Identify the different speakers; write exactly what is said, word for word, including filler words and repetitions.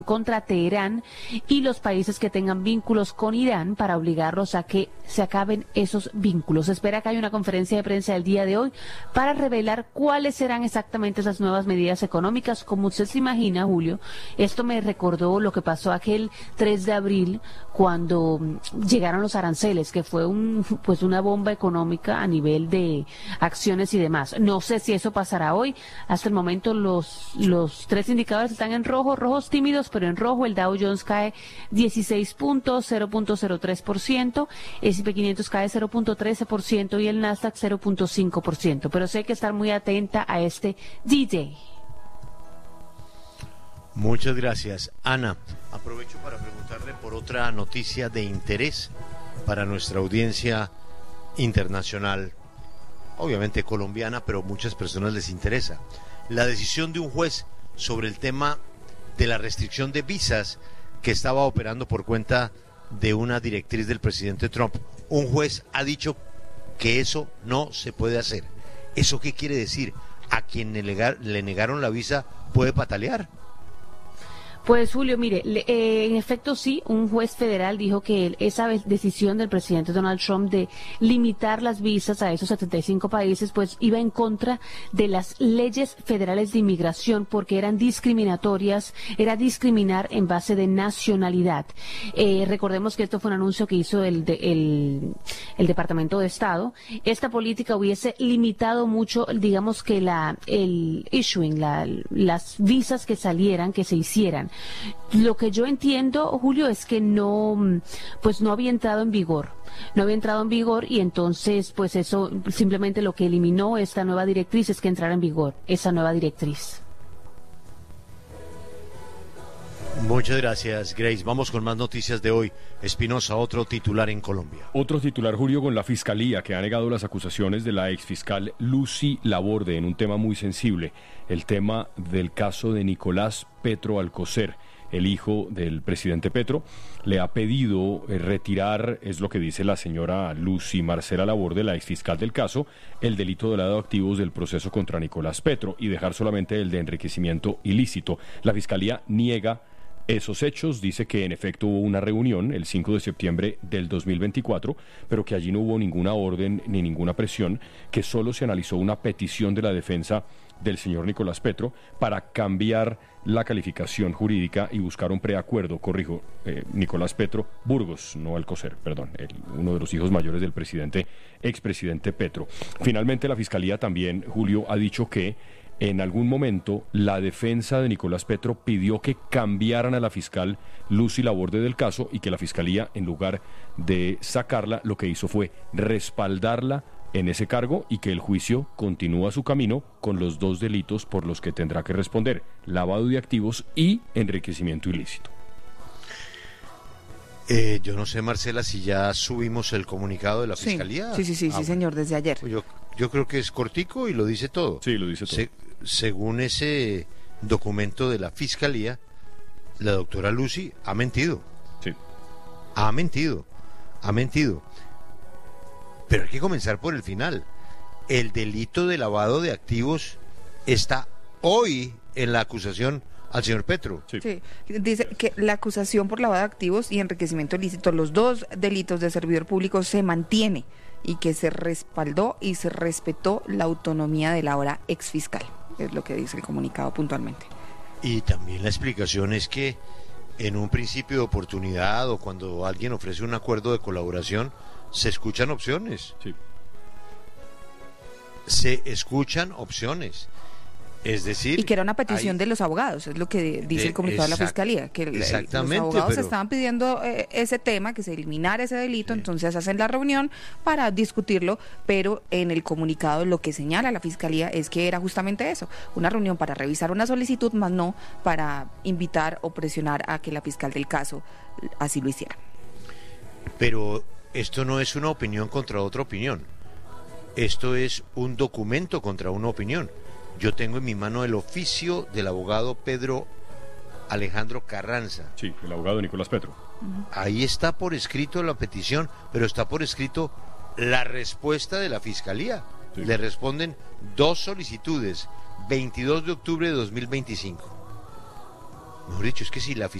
Speaker 1: contra Teherán y los países que tengan vínculos con Irán para obligarlos a que se acaben esos vínculos. Se espera que haya una conferencia de prensa el día de hoy para revelar cuáles serán exactamente esas nuevas medidas económicas. Como usted se imagina, Julio, esto me recordó lo que pasó aquel tres de abril cuando llegaron los aranceles, que fue un pues una bomba económica a nivel de acciones y demás. No sé si eso pasará hoy. Hasta el momento los, los tres indicadores están en rojo, rojos tímidos, pero en rojo. El Dow Jones cae dieciséis puntos, cero punto cero tres por ciento, S and P quinientos cae cero punto trece por ciento y el Nasdaq cero punto cinco por ciento. Pero sí hay que estar muy atenta a este D J.
Speaker 2: Muchas gracias, Ana. Aprovecho para preguntarle por otra noticia de interés para nuestra audiencia internacional, obviamente colombiana, pero a muchas personas les interesa. La decisión de un juez sobre el tema de la restricción de visas que estaba operando por cuenta de una directriz del presidente Trump. Un juez ha dicho que eso no se puede hacer. ¿Eso qué quiere decir? ¿A quien le, negar, le negaron la visa puede patalear?
Speaker 1: Pues Julio, mire, le, eh, en efecto sí, un juez federal dijo que el, esa decisión del presidente Donald Trump de limitar las visas a esos setenta y cinco países, pues iba en contra de las leyes federales de inmigración porque eran discriminatorias, era discriminar en base de nacionalidad. Eh, recordemos que esto fue un anuncio que hizo el, de, el, el Departamento de Estado. Esta política hubiese limitado mucho, digamos que la el issuing, la, las visas que salieran, que se hicieran. Lo que yo entiendo, Julio, es que no, pues no había entrado en vigor, no había entrado en vigor y entonces, pues eso simplemente lo que eliminó esta nueva directriz es que entrara en vigor esa nueva directriz.
Speaker 2: Muchas gracias, Grace. Vamos con más noticias de hoy. Espinosa, otro titular en Colombia.
Speaker 3: Otro titular, Julio, con la Fiscalía, que ha negado las acusaciones de la exfiscal Lucy Laborde en un tema muy sensible, el tema del caso de Nicolás Petro Alcocer, el hijo del presidente Petro. Le ha pedido retirar, es lo que dice la señora Lucy Marcela Laborde, la exfiscal del caso, el delito de lavado de activos del proceso contra Nicolás Petro y dejar solamente el de enriquecimiento ilícito. La Fiscalía niega esos hechos, dice que en efecto hubo una reunión el cinco de septiembre del dos mil veinticuatro, pero que allí no hubo ninguna orden ni ninguna presión, que solo se analizó una petición de la defensa del señor Nicolás Petro para cambiar la calificación jurídica y buscar un preacuerdo, corrijo, eh, Nicolás Petro Burgos, no Alcocer, perdón, el, uno de los hijos mayores del presidente, expresidente Petro. Finalmente la Fiscalía también, Julio, ha dicho que en algún momento la defensa de Nicolás Petro pidió que cambiaran a la fiscal Lucy Laborde del caso y que la Fiscalía, en lugar de sacarla, lo que hizo fue respaldarla en ese cargo y que el juicio continúa su camino con los dos delitos por los que tendrá que responder: lavado de activos y enriquecimiento ilícito.
Speaker 2: Eh, yo no sé, Marcela, si ya subimos el comunicado de la Fiscalía.
Speaker 4: Sí, sí, sí, sí,
Speaker 2: ah,
Speaker 4: sí, señor, desde ayer.
Speaker 2: Yo, yo creo que es cortico y lo dice todo.
Speaker 3: Sí, lo dice todo.
Speaker 2: Se, según ese documento de la Fiscalía, la doctora Lucy ha mentido.
Speaker 3: Sí.
Speaker 2: Ha mentido, ha mentido. Pero hay que comenzar por el final. El delito de lavado de activos está hoy en la acusación al señor Petro.
Speaker 4: Sí. Sí. Dice que la acusación por lavado de activos y enriquecimiento ilícito, los dos delitos de servidor público, se mantiene y que se respaldó y se respetó la autonomía de la ahora exfiscal. Es lo que dice el comunicado puntualmente.
Speaker 2: Y también la explicación es que en un principio de oportunidad o cuando alguien ofrece un acuerdo de colaboración, se escuchan opciones.
Speaker 3: Sí.
Speaker 2: Se escuchan opciones. Es decir,
Speaker 4: y que era una petición
Speaker 2: hay,
Speaker 4: de los abogados, es lo que dice
Speaker 2: de,
Speaker 4: el comunicado
Speaker 2: exact,
Speaker 4: de la Fiscalía, que
Speaker 2: exactamente,
Speaker 4: los abogados
Speaker 2: pero,
Speaker 4: estaban pidiendo eh, ese tema, que se eliminara ese delito, sí. Entonces hacen la reunión para discutirlo, pero en el comunicado lo que señala la Fiscalía es que era justamente eso, una reunión para revisar una solicitud, más no para invitar o presionar a que la fiscal del caso así lo hiciera.
Speaker 2: Pero esto no es una opinión contra otra opinión, esto es un documento contra una opinión. Yo tengo en mi mano el oficio del abogado Pedro Alejandro Carranza.
Speaker 3: Sí, el abogado Nicolás Petro.
Speaker 2: Uh-huh. Ahí está por escrito la petición, pero está por escrito la respuesta de la Fiscalía. Sí. Le responden dos solicitudes, veintidós de octubre de dos mil veinticinco. Mejor dicho, es que si la